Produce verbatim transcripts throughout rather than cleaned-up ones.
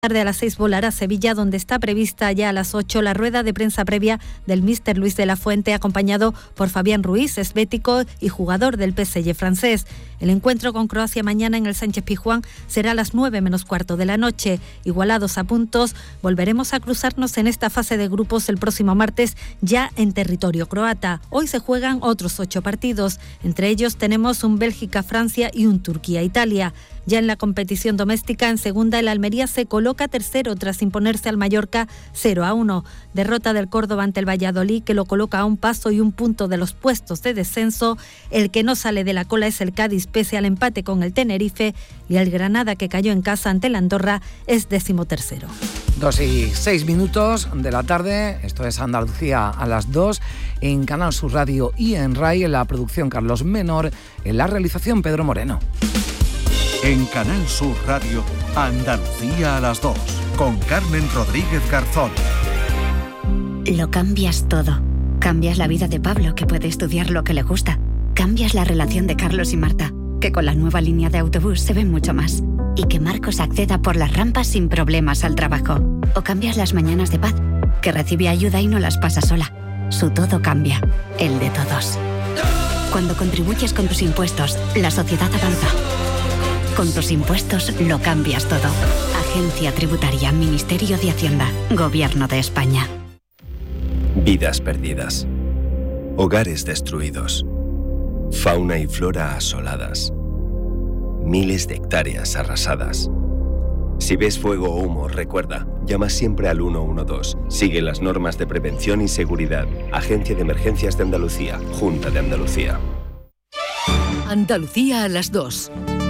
Tarde a las seis volará a Sevilla, donde está prevista ya a las ocho la rueda de prensa previa del míster Luis de la Fuente, acompañado por Fabián Ruiz, esbético y jugador del P S G francés. El encuentro con Croacia mañana en el Sánchez Pizjuán será a las nueve menos cuarto de la noche. Igualados a puntos, volveremos a cruzarnos en esta fase de grupos el próximo martes, ya en territorio croata. Hoy se juegan otros ocho partidos. Entre ellos tenemos un Bélgica-Francia y un Turquía-Italia. Ya en la competición doméstica, en segunda, el Almería se coloca tercero tras imponerse al Mallorca cero a uno. Derrota del Córdoba ante el Valladolid, que lo coloca a un paso y un punto de los puestos de descenso. El que no sale de la cola es el Cádiz, pese al empate con el Tenerife, y el Granada, que cayó en casa ante el Andorra, es decimotercero. Dos y seis minutos de la tarde, esto es Andalucía a las dos, en Canal Sur Radio y en RAI, en la producción Carlos Menor, en la realización Pedro Moreno. En Canal Sur Radio, Andalucía a las dos, con Carmen Rodríguez Garzón. Lo cambias todo. Cambias la vida de Pablo, que puede estudiar lo que le gusta. Cambias la relación de Carlos y Marta, que con la nueva línea de autobús se ven mucho más. Y que Marcos acceda por las rampas sin problemas al trabajo. O cambias las mañanas de Paz, que recibe ayuda y no las pasa sola. Su todo cambia, el de todos. Cuando contribuyes con tus impuestos, la sociedad avanza. Con tus impuestos lo cambias todo. Agencia Tributaria, Ministerio de Hacienda, Gobierno de España. Vidas perdidas. Hogares destruidos. Fauna y flora asoladas. Miles de hectáreas arrasadas. Si ves fuego o humo, recuerda, llama siempre al uno uno dos. Sigue las normas de prevención y seguridad. Agencia de Emergencias de Andalucía, Junta de Andalucía. Andalucía a las dos.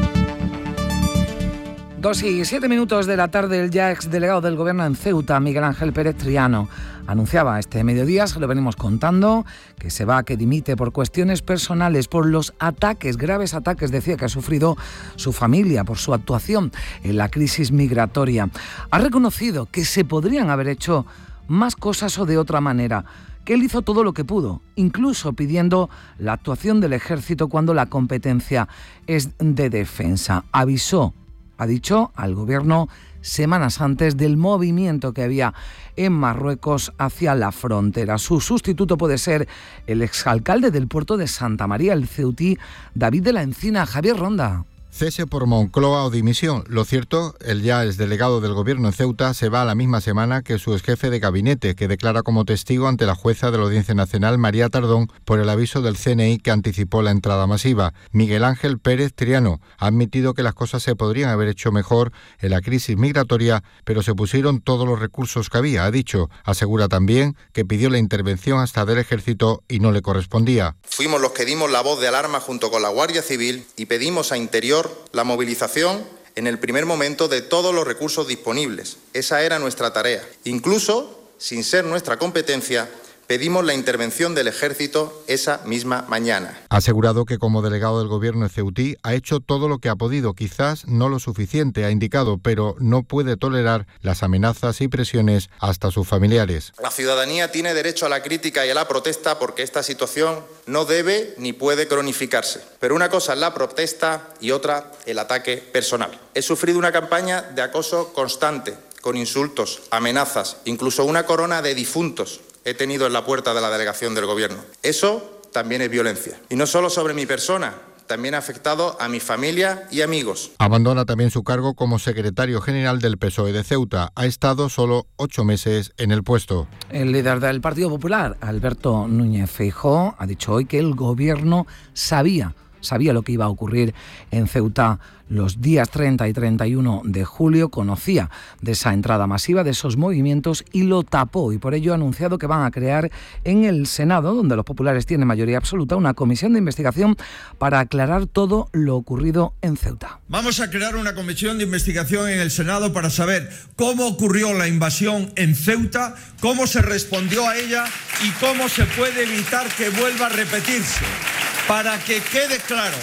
Dos y siete minutos de la tarde, el ya exdelegado del Gobierno en Ceuta, Miguel Ángel Pérez Triano, anunciaba este mediodía, se lo venimos contando, que se va, que dimite por cuestiones personales, por los ataques, graves ataques, decía, que ha sufrido su familia por su actuación en la crisis migratoria. Ha reconocido que se podrían haber hecho más cosas o de otra manera, que él hizo todo lo que pudo, incluso pidiendo la actuación del Ejército cuando la competencia es de defensa. Avisó, ha dicho al Gobierno semanas antes del movimiento que había en Marruecos hacia la frontera. Su sustituto puede ser el exalcalde del puerto de Santa María, el ceutí David de la Encina. Javier Ronda. Cese por Moncloa o dimisión. Lo cierto, el ya exdelegado del Gobierno en Ceuta se va a la misma semana que su exjefe de gabinete, que declara como testigo ante la jueza de la Audiencia Nacional, María Tardón, por el aviso del C N I que anticipó la entrada masiva. Miguel Ángel Pérez Triano ha admitido que las cosas se podrían haber hecho mejor en la crisis migratoria, pero se pusieron todos los recursos que había, ha dicho. Asegura también que pidió la intervención hasta del Ejército y no le correspondía. Fuimos los que dimos la voz de alarma junto con la Guardia Civil y pedimos a Interior la movilización en el primer momento de todos los recursos disponibles. Esa era nuestra tarea. Incluso, sin ser nuestra competencia, pedimos la intervención del Ejército esa misma mañana. Ha asegurado que como delegado del Gobierno ceutí ha hecho todo lo que ha podido, quizás no lo suficiente, ha indicado, pero no puede tolerar las amenazas y presiones hasta sus familiares. La ciudadanía tiene derecho a la crítica y a la protesta porque esta situación no debe ni puede cronificarse. Pero una cosa es la protesta y otra el ataque personal. He sufrido una campaña de acoso constante, con insultos, amenazas, incluso una corona de difuntos he tenido en la puerta de la delegación del Gobierno. Eso también es violencia. Y no solo sobre mi persona, también ha afectado a mi familia y amigos. Abandona también su cargo como secretario general del P S O E de Ceuta. Ha estado solo ocho meses en el puesto. El líder del Partido Popular, Alberto Núñez Feijóo, ha dicho hoy que el Gobierno sabía, sabía lo que iba a ocurrir en Ceuta los días treinta y treinta y uno de julio, conocía de esa entrada masiva, de esos movimientos, y lo tapó, y por ello ha anunciado que van a crear en el Senado, donde los populares tienen mayoría absoluta, una comisión de investigación para aclarar todo lo ocurrido en Ceuta. Vamos a crear una comisión de investigación en el Senado para saber cómo ocurrió la invasión en Ceuta, cómo se respondió a ella y cómo se puede evitar que vuelva a repetirse. Para que quede claro,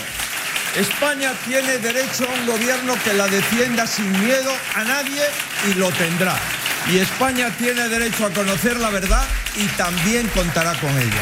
España tiene derecho a un gobierno que la defienda sin miedo a nadie y lo tendrá. Y España tiene derecho a conocer la verdad y también contará con ella.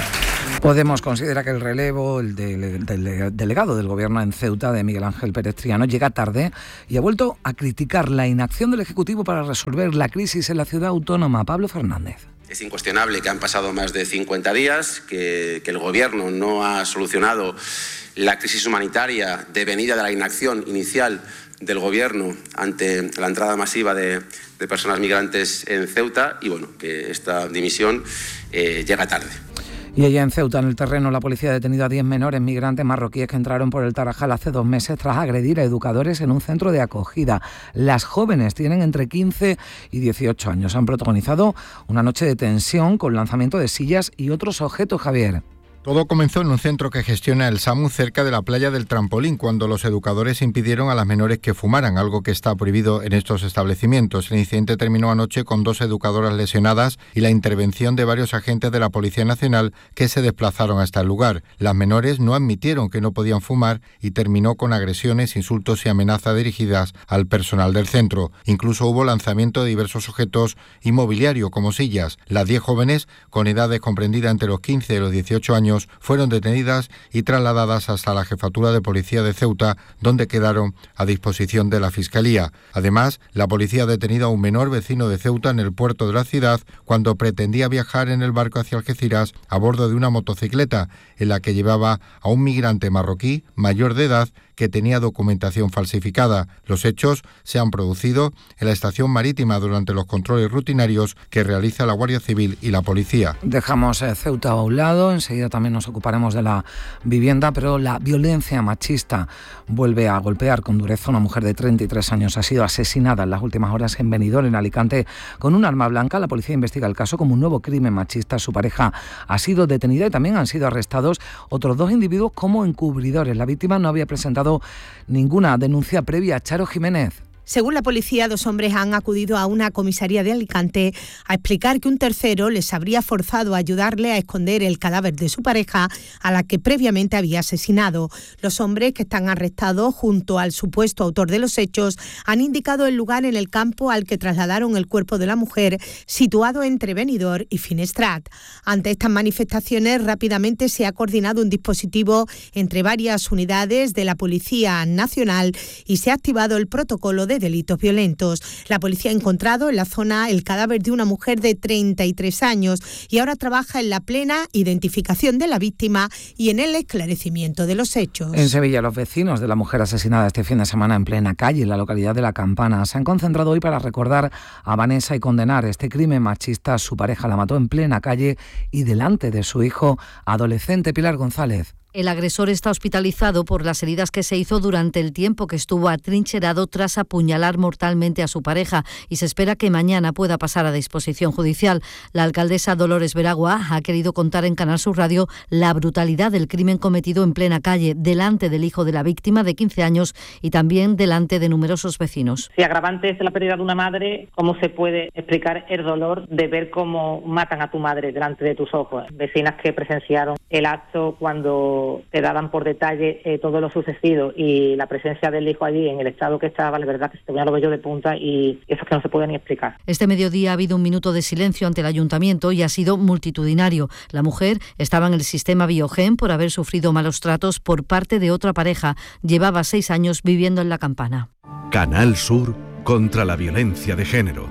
Podemos considera que el relevo el del, del delegado del Gobierno en Ceuta, de Miguel Ángel Pérez Triano, llega tarde y ha vuelto a criticar la inacción del Ejecutivo para resolver la crisis en la ciudad autónoma. Pablo Fernández. Es incuestionable que han pasado más de cincuenta días, que, que el Gobierno no ha solucionado la crisis humanitaria devenida de la inacción inicial del Gobierno ante la entrada masiva de, de personas migrantes en Ceuta y bueno, que esta dimisión eh, llega tarde. Y allá en Ceuta, en el terreno, la policía ha detenido a diez menores migrantes marroquíes que entraron por el Tarajal hace dos meses tras agredir a educadores en un centro de acogida. Las jóvenes tienen entre quince y dieciocho años. Han protagonizado una noche de tensión con lanzamiento de sillas y otros objetos, Javier. Todo comenzó en un centro que gestiona el SAMU cerca de la playa del Trampolín, cuando los educadores impidieron a las menores que fumaran, algo que está prohibido en estos establecimientos. El incidente terminó anoche con dos educadoras lesionadas y la intervención de varios agentes de la Policía Nacional que se desplazaron hasta el lugar. Las menores no admitieron que no podían fumar y terminó con agresiones, insultos y amenazas dirigidas al personal del centro. Incluso hubo lanzamiento de diversos objetos inmobiliarios como sillas. Las diez jóvenes, con edades comprendidas entre los quince y los dieciocho años, fueron detenidas y trasladadas hasta la Jefatura de Policía de Ceuta, donde quedaron a disposición de la Fiscalía. Además, la policía ha detenido a un menor vecino de Ceuta en el puerto de la ciudad cuando pretendía viajar en el barco hacia Algeciras a bordo de una motocicleta en la que llevaba a un migrante marroquí mayor de edad que tenía documentación falsificada. Los hechos se han producido en la estación marítima durante los controles rutinarios que realiza la Guardia Civil y la policía. Dejamos eh, Ceuta a un lado, enseguida también nos ocuparemos de la vivienda, pero la violencia machista vuelve a golpear con dureza. Una mujer de treinta y tres años ha sido asesinada en las últimas horas en Benidorm, en Alicante, con un arma blanca. La policía investiga el caso como un nuevo crimen machista. Su pareja ha sido detenida y también han sido arrestados otros dos individuos como encubridores. La víctima no había presentado ninguna denuncia previa. Charo Jiménez. Según la policía, dos hombres han acudido a una comisaría de Alicante a explicar que un tercero les habría forzado a ayudarle a esconder el cadáver de su pareja, a la que previamente había asesinado. Los hombres, que están arrestados junto al supuesto autor de los hechos, han indicado el lugar en el campo al que trasladaron el cuerpo de la mujer, situado entre Benidorm y Finestrat. Ante estas manifestaciones, rápidamente se ha coordinado un dispositivo entre varias unidades de la Policía Nacional y se ha activado el protocolo de delitos violentos. La policía ha encontrado en la zona el cadáver de una mujer de treinta y tres años y ahora trabaja en la plena identificación de la víctima y en el esclarecimiento de los hechos. En Sevilla, los vecinos de la mujer asesinada este fin de semana en plena calle, en la localidad de La Campana, se han concentrado hoy para recordar a Vanessa y condenar este crimen machista. Su pareja la mató en plena calle y delante de su hijo adolescente. Pilar González. El agresor está hospitalizado por las heridas que se hizo durante el tiempo que estuvo atrincherado tras apuñalar mortalmente a su pareja y se espera que mañana pueda pasar a disposición judicial. La alcaldesa Dolores Veragua ha querido contar en Canal Sur Radio la brutalidad del crimen cometido en plena calle, delante del hijo de la víctima de quince años y también delante de numerosos vecinos. Si agravante es la pérdida de una madre, ¿cómo se puede explicar el dolor de ver cómo matan a tu madre delante de tus ojos? Vecinas que presenciaron el acto cuando te daban por detalle eh, todo lo sucedido y la presencia del hijo allí en el estado que estaba, la verdad que se te ponía los vellos de punta y eso es que no se puede ni explicar. Este mediodía ha habido un minuto de silencio ante el ayuntamiento y ha sido multitudinario. La mujer estaba en el sistema Biogen por haber sufrido malos tratos por parte de otra pareja. Llevaba seis años viviendo en La Campana. Canal Sur contra la violencia de género.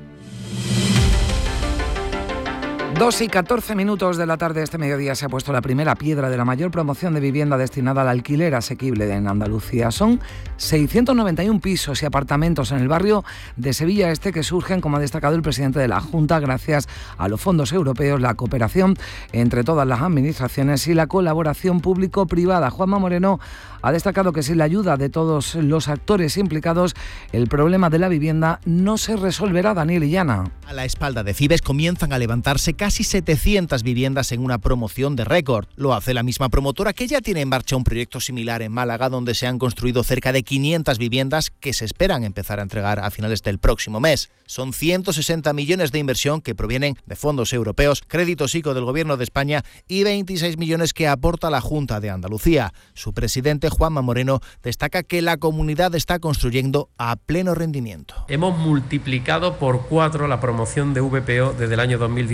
Dos y catorce minutos de la tarde este mediodía se ha puesto la primera piedra de la mayor promoción de vivienda destinada al alquiler asequible en Andalucía. Son seiscientos noventa y uno pisos y apartamentos en el barrio de Sevilla Este que surgen, como ha destacado el presidente de la Junta, gracias a los fondos europeos, la cooperación entre todas las administraciones y la colaboración público-privada. Juanma Moreno ha destacado que sin la ayuda de todos los actores implicados, el problema de la vivienda no se resolverá. Daniel Illana. A la espalda de Fibes comienzan a levantarse casi setecientas viviendas en una promoción de récord. Lo hace la misma promotora que ya tiene en marcha un proyecto similar en Málaga, donde se han construido cerca de quinientas viviendas que se esperan empezar a entregar a finales del próximo mes. Son ciento sesenta millones de inversión que provienen de fondos europeos, créditos I C O del Gobierno de España y veintiséis millones que aporta la Junta de Andalucía. Su presidente, Juanma Moreno, destaca que la comunidad está construyendo a pleno rendimiento. Hemos multiplicado por cuatro la promoción de V P O desde el año dos mil diecinueve.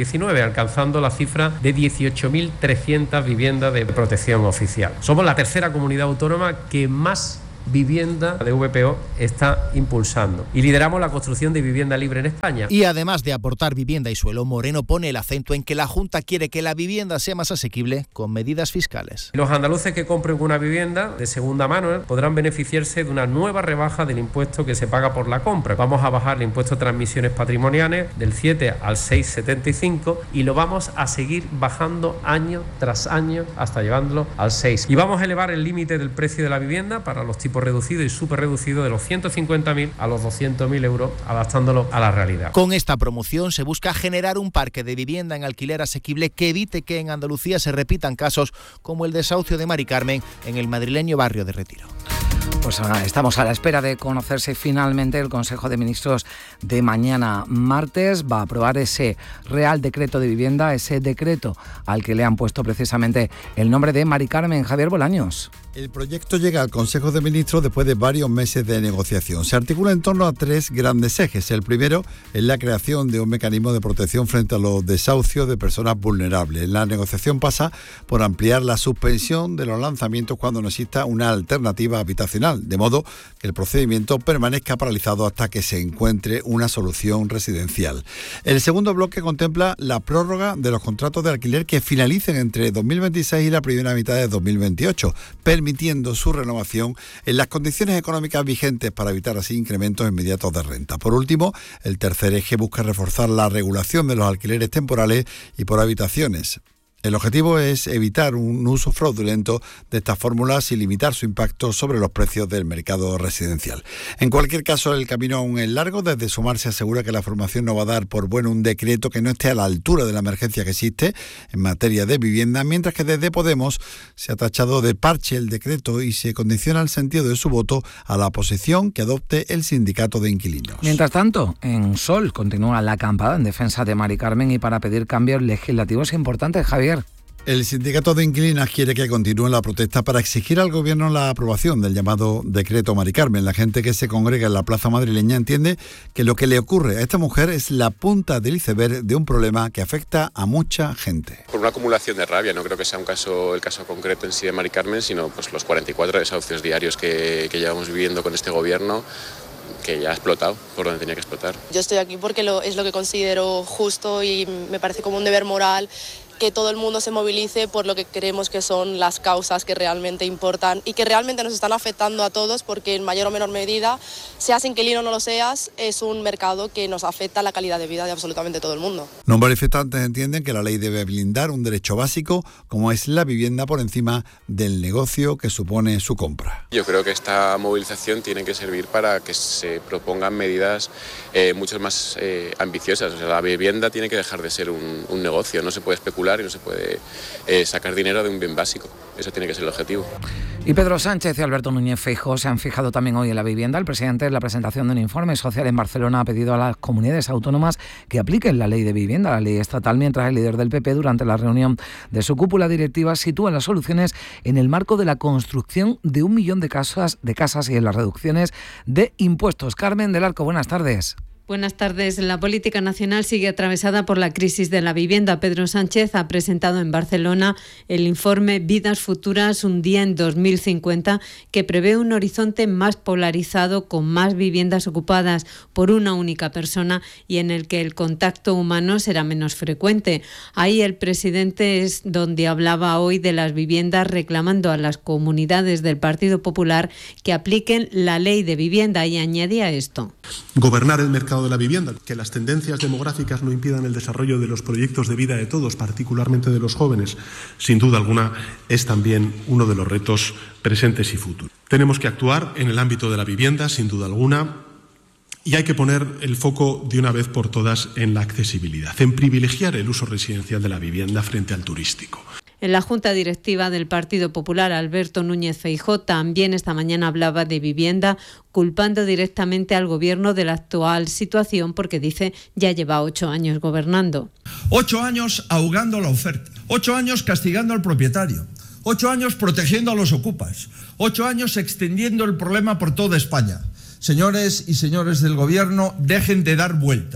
diecinueve, alcanzando la cifra de dieciocho mil trescientas viviendas de protección oficial. Somos la tercera comunidad autónoma que más vivienda de V P O está impulsando y lideramos la construcción de vivienda libre en España. Y además de aportar vivienda y suelo, Moreno pone el acento en que la Junta quiere que la vivienda sea más asequible con medidas fiscales. Los andaluces que compren una vivienda de segunda mano podrán beneficiarse de una nueva rebaja del impuesto que se paga por la compra. Vamos a bajar el impuesto de transmisiones patrimoniales del siete al seis coma setenta y cinco y lo vamos a seguir bajando año tras año hasta llevándolo al seis. Y vamos a elevar el límite del precio de la vivienda para los tipos reducido y súper reducido de los ciento cincuenta mil a los doscientos mil euros, adaptándolo a la realidad. Con esta promoción se busca generar un parque de vivienda en alquiler asequible que evite que en Andalucía se repitan casos como el desahucio de Mari Carmen en el madrileño barrio de Retiro. Pues ahora estamos a la espera de conocerse finalmente. El Consejo de Ministros de mañana martes va a aprobar ese Real Decreto de Vivienda, ese decreto al que le han puesto precisamente el nombre de Mari Carmen. Javier Bolaños. El proyecto llega al Consejo de Ministros después de varios meses de negociación. Se articula en torno a tres grandes ejes. El primero es la creación de un mecanismo de protección frente a los desahucios de personas vulnerables. La negociación pasa por ampliar la suspensión de los lanzamientos cuando no exista una alternativa habitacional, de modo que el procedimiento permanezca paralizado hasta que se encuentre una solución residencial. El segundo bloque contempla la prórroga de los contratos de alquiler que finalicen entre dos mil veintiséis y la primera mitad de dos mil veintiocho, permitiendo su renovación en las condiciones económicas vigentes para evitar así incrementos inmediatos de renta. Por último, el tercer eje busca reforzar la regulación de los alquileres temporales y por habitaciones. El objetivo es evitar un uso fraudulento de estas fórmulas y limitar su impacto sobre los precios del mercado residencial. En cualquier caso, el camino aún es largo. Desde Sumar se asegura que la formación no va a dar por bueno un decreto que no esté a la altura de la emergencia que existe en materia de vivienda, mientras que desde Podemos se ha tachado de parche el decreto y se condiciona el sentido de su voto a la posición que adopte el sindicato de inquilinos. Mientras tanto, en Sol continúa la acampada en defensa de Mari Carmen y para pedir cambios legislativos importantes. Javier. El sindicato de inquilinas quiere que continúe la protesta para exigir al gobierno la aprobación del llamado decreto Mari Carmen. La gente que se congrega en la plaza madrileña entiende que lo que le ocurre a esta mujer es la punta del iceberg de un problema que afecta a mucha gente. Por una acumulación de rabia, no creo que sea un caso, el caso concreto en sí de Mari Carmen, sino pues los cuarenta y cuatro desahucios diarios que, que llevamos viviendo con este gobierno, que ya ha explotado por donde tenía que explotar. Yo estoy aquí porque lo, es lo que considero justo y me parece como un deber moral que todo el mundo se movilice por lo que creemos que son las causas que realmente importan y que realmente nos están afectando a todos, porque en mayor o menor medida, seas inquilino o no lo seas, es un mercado que nos afecta a la calidad de vida de absolutamente todo el mundo. Los manifestantes entienden que la ley debe blindar un derecho básico como es la vivienda por encima del negocio que supone su compra. Yo creo que esta movilización tiene que servir para que se propongan medidas eh, mucho más eh, ambiciosas. O sea, la vivienda tiene que dejar de ser un, un negocio, no se puede especular y no se puede eh, sacar dinero de un bien básico. Eso tiene que ser el objetivo. Y Pedro Sánchez y Alberto Núñez Feijóo se han fijado también hoy en la vivienda. El presidente, en la presentación de un informe social en Barcelona, ha pedido a las comunidades autónomas que apliquen la ley de vivienda, la ley estatal, mientras el líder del P P, durante la reunión de su cúpula directiva, sitúa las soluciones en el marco de la construcción de un millón de casas, de casas y en las reducciones de impuestos. Carmen del Arco, buenas tardes. Buenas tardes. La política nacional sigue atravesada por la crisis de la vivienda. Pedro Sánchez ha presentado en Barcelona el informe Vidas Futuras, un día en dos mil cincuenta, que prevé un horizonte más polarizado, con más viviendas ocupadas por una única persona y en el que el contacto humano será menos frecuente. Ahí el presidente es donde hablaba hoy de las viviendas, reclamando a las comunidades del Partido Popular que apliquen la ley de vivienda, y añadía esto. Gobernar el mercado de la vivienda, que las tendencias demográficas no impidan el desarrollo de los proyectos de vida de todos, particularmente de los jóvenes, sin duda alguna es también uno de los retos presentes y futuros. Tenemos que actuar en el ámbito de la vivienda, sin duda alguna, y hay que poner el foco de una vez por todas en la accesibilidad, en privilegiar el uso residencial de la vivienda frente al turístico. En la Junta Directiva del Partido Popular, Alberto Núñez Feijóo también esta mañana hablaba de vivienda, culpando directamente al Gobierno de la actual situación, porque dice ya lleva ocho años gobernando. Ocho años ahogando la oferta, ocho años castigando al propietario, ocho años protegiendo a los ocupas, ocho años extendiendo el problema por toda España. Señores y señores del Gobierno, dejen de dar vueltas.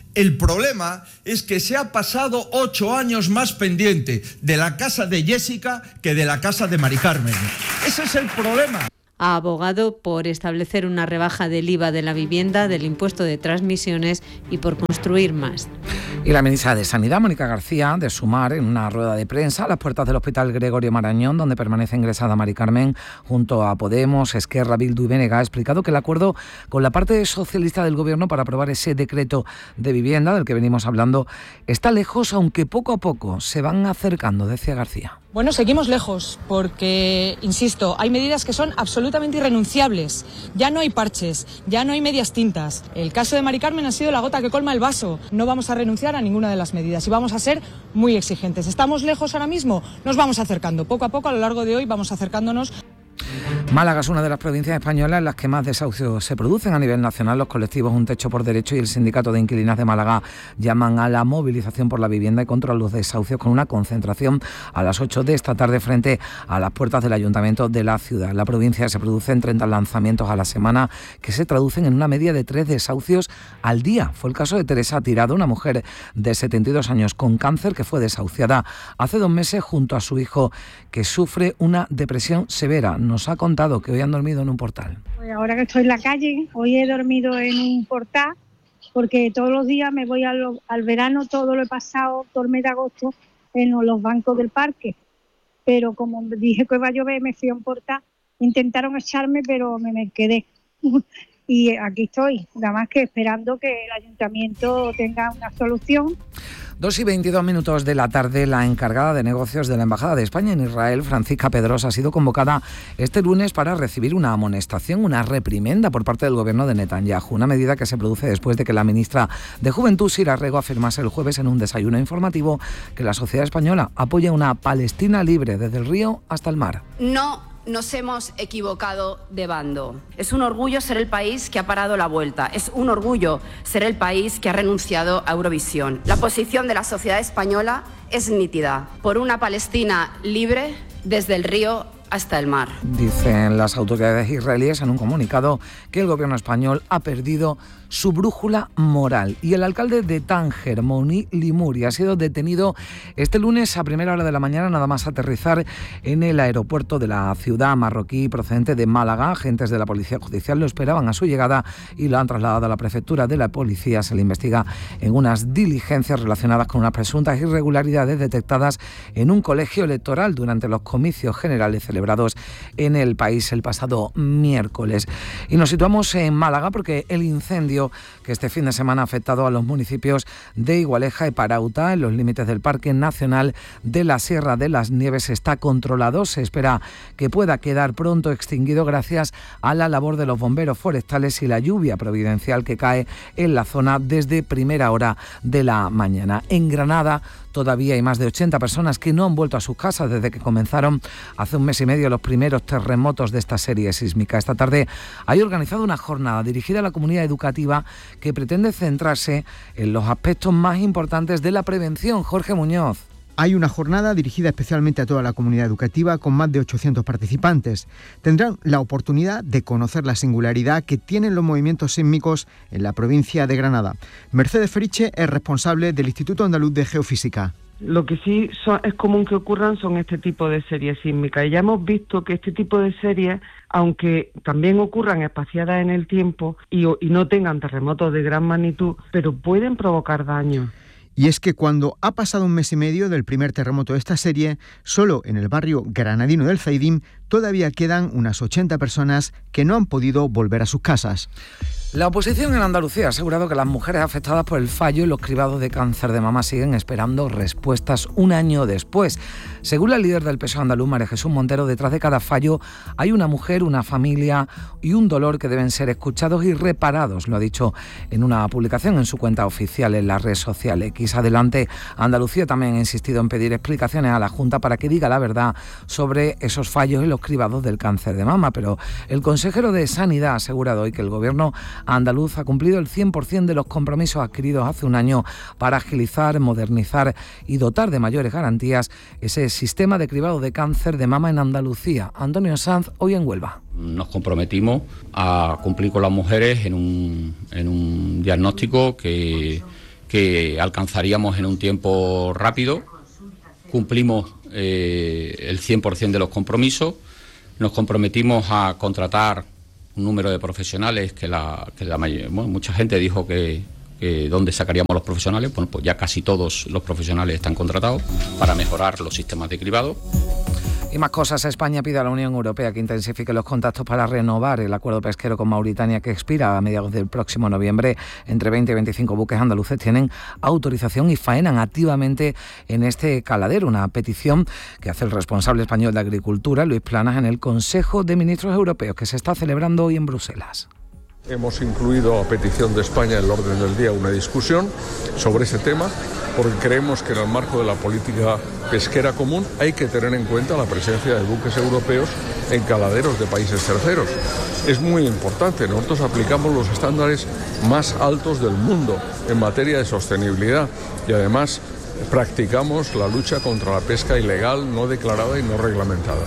El problema es que se ha pasado ocho años más pendiente de la casa de Jessica que de la casa de Mari Carmen. Ese es el problema. Ha abogado por establecer una rebaja del I V A de la vivienda, del impuesto de transmisiones y por construir más. Y la ministra de Sanidad, Mónica García, de Sumar, en una rueda de prensa a las puertas del Hospital Gregorio Marañón, donde permanece ingresada Mari Carmen, junto a Podemos, Esquerra, Bildu y B N G, ha explicado que el acuerdo con la parte socialista del Gobierno para aprobar ese decreto de vivienda del que venimos hablando está lejos, aunque poco a poco se van acercando, decía García. Bueno, seguimos lejos porque, insisto, hay medidas que son absolutamente irrenunciables. Ya no hay parches, ya no hay medias tintas. El caso de Mari Carmen ha sido la gota que colma el vaso. No vamos a renunciar a ninguna de las medidas y vamos a ser muy exigentes. ¿Estamos lejos ahora mismo? Nos vamos acercando. Poco a poco, a lo largo de hoy, vamos acercándonos. Málaga es una de las provincias españolas en las que más desahucios se producen a nivel nacional. Los colectivos Un Techo por Derecho y el Sindicato de Inquilinas de Málaga llaman a la movilización por la vivienda y contra los desahucios con una concentración a las ocho de esta tarde frente a las puertas del Ayuntamiento de la ciudad. En la provincia se producen treinta lanzamientos a la semana que se traducen en una media de tres desahucios al día. Fue el caso de Teresa Tirado, una mujer de setenta y dos años con cáncer que fue desahuciada hace dos meses junto a su hijo que sufre una depresión severa. Nos ha contado que hoy han dormido en un portal. Pues ahora que estoy en la calle, hoy he dormido en un portal porque todos los días me voy al, al verano, todo lo he pasado, todo el mes de agosto, en los bancos del parque. Pero como dije que iba a llover, me fui a un portal, intentaron echarme, pero me, me quedé. Y aquí estoy, nada más que esperando que el ayuntamiento tenga una solución. Dos y veintidós minutos de la tarde, la encargada de negocios de la Embajada de España en Israel, Francisca Pedrosa, ha sido convocada este lunes para recibir una amonestación, una reprimenda por parte del gobierno de Netanyahu, una medida que se produce después de que la ministra de Juventud, Sira Rego, afirmase el jueves en un desayuno informativo que la sociedad española apoya una Palestina libre desde el río hasta el mar. No nos hemos equivocado de bando. Es un orgullo ser el país que ha parado la vuelta. Es un orgullo ser el país que ha renunciado a Eurovisión. La posición de la sociedad española es nítida. Por una Palestina libre desde el río hasta el mar. Dicen las autoridades israelíes en un comunicado que el gobierno español ha perdido su brújula moral. Y el alcalde de Tánger, Moni Limuri, ha sido detenido este lunes a primera hora de la mañana, nada más aterrizar en el aeropuerto de la ciudad marroquí procedente de Málaga. Agentes de la Policía Judicial lo esperaban a su llegada y lo han trasladado a la prefectura de la policía. Se le investiga en unas diligencias relacionadas con unas presuntas irregularidades detectadas en un colegio electoral durante los comicios generales celebrados en el país el pasado miércoles. Y nos situamos en Málaga porque el incendio que este fin de semana ha afectado a los municipios de Igualeja y Parauta, en los límites del Parque Nacional de la Sierra de las Nieves, está controlado. Se espera que pueda quedar pronto extinguido gracias a la labor de los bomberos forestales y la lluvia providencial que cae en la zona desde primera hora de la mañana. En Granada todavía hay más de ochenta personas que no han vuelto a sus casas desde que comenzaron hace un mes y medio los primeros terremotos de esta serie sísmica. Esta tarde hay organizado una jornada dirigida a la comunidad educativa que pretende centrarse en los aspectos más importantes de la prevención. Jorge Muñoz. Hay una jornada dirigida especialmente a toda la comunidad educativa con más de ochocientos participantes. Tendrán la oportunidad de conocer la singularidad que tienen los movimientos sísmicos en la provincia de Granada. Mercedes Feriche es responsable del Instituto Andaluz de Geofísica. Lo que sí son, es común que ocurran son este tipo de series sísmicas. Y ya hemos visto que este tipo de series, aunque también ocurran espaciadas en el tiempo y, y no tengan terremotos de gran magnitud, pero pueden provocar daños. Y es que cuando ha pasado un mes y medio del primer terremoto de esta serie, solo en el barrio granadino del Zaidim todavía quedan unas ochenta personas que no han podido volver a sus casas. La oposición en Andalucía ha asegurado que las mujeres afectadas por el fallo y los cribados de cáncer de mama siguen esperando respuestas un año después. Según la líder del P S O E andaluz, María Jesús Montero, detrás de cada fallo hay una mujer, una familia y un dolor que deben ser escuchados y reparados. Lo ha dicho en una publicación en su cuenta oficial en la red social X. Adelante, Andalucía también ha insistido en pedir explicaciones a la Junta para que diga la verdad sobre esos fallos y los cribados del cáncer de mama. Pero el consejero de Sanidad ha asegurado hoy que el gobierno andaluz ha cumplido el cien por ciento de los compromisos adquiridos hace un año para agilizar, modernizar y dotar de mayores garantías ese sistema de cribado de cáncer de mama en Andalucía. Antonio Sanz, hoy en Huelva. Nos comprometimos a cumplir con las mujeres en un, en un diagnóstico que, que alcanzaríamos en un tiempo rápido. Cumplimos eh, el cien por ciento de los compromisos, nos comprometimos a contratar un número de profesionales que, la, que la mayor, bueno, mucha gente dijo que, que dónde sacaríamos los profesionales. Bueno, pues ya casi todos los profesionales están contratados para mejorar los sistemas de cribado. Y más cosas. España pide a la Unión Europea que intensifique los contactos para renovar el acuerdo pesquero con Mauritania, que expira a mediados del próximo noviembre. Entre veinte y veinticinco buques andaluces tienen autorización y faenan activamente en este caladero, una petición que hace el responsable español de Agricultura, Luis Planas, en el Consejo de Ministros Europeos, que se está celebrando hoy en Bruselas. Hemos incluido, a petición de España, en el orden del día una discusión sobre ese tema, porque creemos que en el marco de la política pesquera común hay que tener en cuenta la presencia de buques europeos en caladeros de países terceros. Es muy importante, nosotros aplicamos los estándares más altos del mundo en materia de sostenibilidad y además practicamos la lucha contra la pesca ilegal, no declarada y no reglamentada.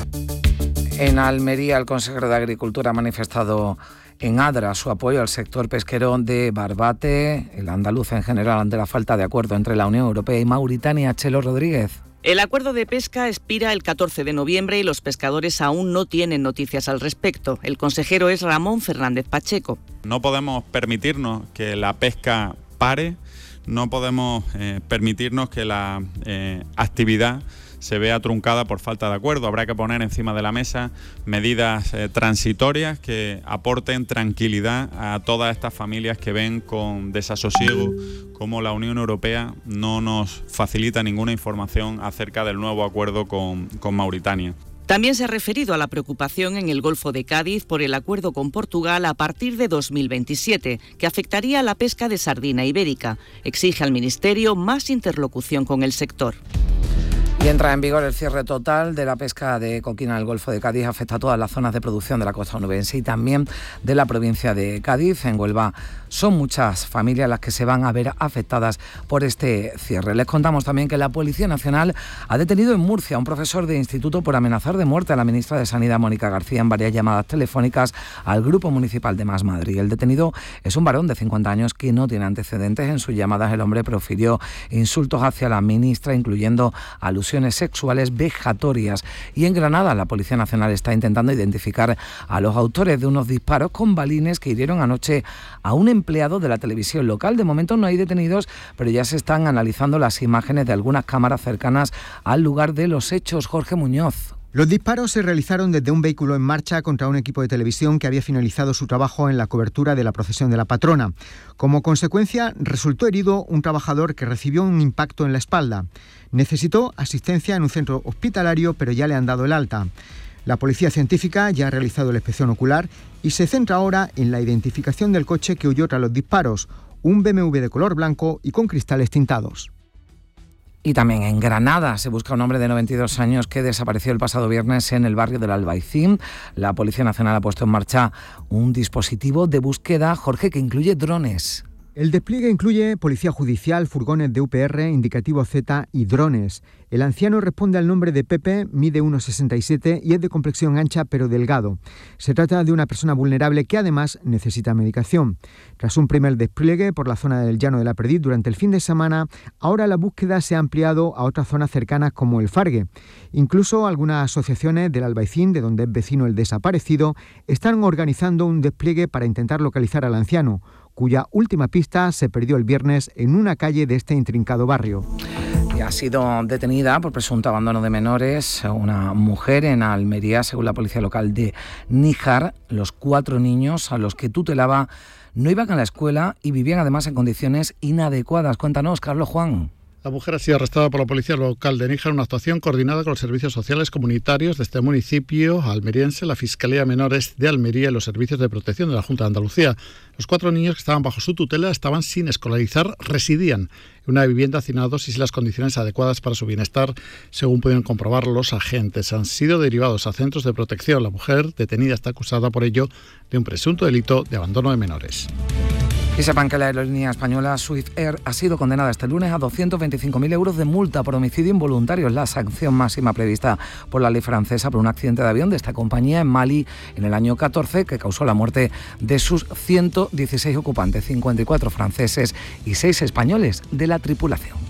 En Almería, el consejero de Agricultura ha manifestado en Adra su apoyo al sector pesquero de Barbate, el andaluz en general, ante la falta de acuerdo entre la Unión Europea y Mauritania. Chelo Rodríguez. El acuerdo de pesca expira el catorce de noviembre y los pescadores aún no tienen noticias al respecto. El consejero es Ramón Fernández Pacheco. No podemos permitirnos que la pesca pare, no podemos eh, permitirnos que la eh, actividad se vea truncada por falta de acuerdo. Habrá que poner encima de la mesa medidas eh, transitorias que aporten tranquilidad a todas estas familias que ven con desasosiego cómo la Unión Europea no nos facilita ninguna información acerca del nuevo acuerdo con, con Mauritania. También se ha referido a la preocupación en el Golfo de Cádiz por el acuerdo con Portugal a partir de dos mil veintisiete, que afectaría a la pesca de sardina ibérica. Exige al Ministerio más interlocución con el sector. Y entra en vigor el cierre total de la pesca de coquina en el Golfo de Cádiz. Afecta a todas las zonas de producción de la costa onubense y también de la provincia de Cádiz. En Huelva son muchas familias las que se van a ver afectadas por este cierre. Les contamos también que la Policía Nacional ha detenido en Murcia a un profesor de instituto por amenazar de muerte a la ministra de Sanidad, Mónica García, en varias llamadas telefónicas al Grupo Municipal de Mas Madrid. El detenido es un varón de cincuenta años que no tiene antecedentes. En sus llamadas el hombre profirió insultos hacia la ministra, incluyendo alusiones sexuales vejatorias. Y en Granada la Policía Nacional está intentando identificar a los autores de unos disparos con balines que hirieron anoche a un empleado de la televisión local. De momento no hay detenidos, pero ya se están analizando las imágenes de algunas cámaras cercanas al lugar de los hechos. Jorge Muñoz. Los disparos se realizaron desde un vehículo en marcha contra un equipo de televisión que había finalizado su trabajo en la cobertura de la procesión de la patrona. Como consecuencia, resultó herido un trabajador que recibió un impacto en la espalda. Necesitó asistencia en un centro hospitalario, pero ya le han dado el alta. La policía científica ya ha realizado la inspección ocular y se centra ahora en la identificación del coche que huyó tras los disparos, un B M W de color blanco y con cristales tintados. Y también en Granada se busca un hombre de noventa y dos años que desapareció el pasado viernes en el barrio del Albaicín. La Policía Nacional ha puesto en marcha un dispositivo de búsqueda, Jorge, que incluye drones. El despliegue incluye policía judicial, furgones de U P R, indicativo Z y drones. El anciano responde al nombre de Pepe, mide uno sesenta y siete y es de complexión ancha pero delgado. Se trata de una persona vulnerable que además necesita medicación. Tras un primer despliegue por la zona del Llano de la Perdiz durante el fin de semana, ahora la búsqueda se ha ampliado a otras zonas cercanas como el Fargue. Incluso algunas asociaciones del Albaicín, de donde es vecino el desaparecido, están organizando un despliegue para intentar localizar al anciano, cuya última pista se perdió el viernes en una calle de este intrincado barrio. Y ha sido detenida por presunto abandono de menores una mujer en Almería, según la policía local de Níjar. Los cuatro niños a los que tutelaba no iban a la escuela y vivían además en condiciones inadecuadas. Cuéntanos, Carlos Juan. La mujer ha sido arrestada por la policía local de Níjar en una actuación coordinada con los servicios sociales comunitarios de este municipio almeriense, la Fiscalía de Menores de Almería y los servicios de protección de la Junta de Andalucía. Los cuatro niños que estaban bajo su tutela estaban sin escolarizar, residían en una vivienda hacinados y sin las condiciones adecuadas para su bienestar, según pudieron comprobar los agentes. Han sido derivados a centros de protección. La mujer detenida está acusada por ello de un presunto delito de abandono de menores. Y sepan que la aerolínea española Swift Air ha sido condenada este lunes a doscientos veinticinco mil euros de multa por homicidio involuntario. Es la sanción máxima prevista por la ley francesa por un accidente de avión de esta compañía en Mali en el año catorce que causó la muerte de sus ciento dieciséis ocupantes, cincuenta y cuatro franceses y seis españoles de la tripulación.